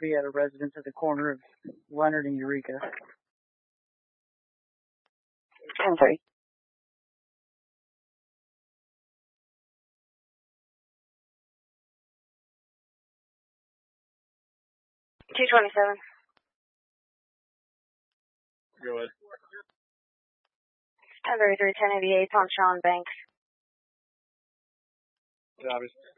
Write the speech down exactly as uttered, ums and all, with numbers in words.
property at a residence at the corner of Leonard and Eureka. ten three. two twenty-seven. Go ahead. ten thirty-three, ten eighty-eight on Sean Banks. Yeah, obviously.